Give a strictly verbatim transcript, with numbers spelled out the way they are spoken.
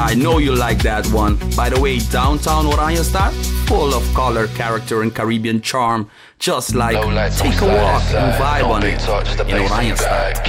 I know you like that one. By the way, downtown Oranjestad, full of color, character and Caribbean charm. Just like No lights take a on walk side, and vibe no on big it touch, the in bass in your Oranjestad. bag.